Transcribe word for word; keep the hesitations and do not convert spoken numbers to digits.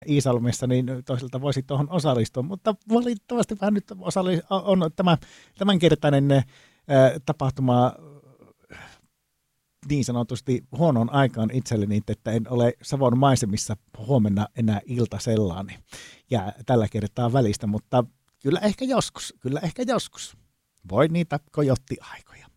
Iisalmessa, niin toiselta voisi tuohon osallistua, mutta valitettavasti vähän nyt osalli- on tämä tämänkertainen ää, tapahtuma niin sanotusti huonoon aikaan itselleni, että en ole Savon maisemissa huomenna enää iltasellaan, niin jää tällä kertaa välistä, mutta kyllä ehkä joskus, kyllä ehkä joskus. Voi niitä kojottiaikoja.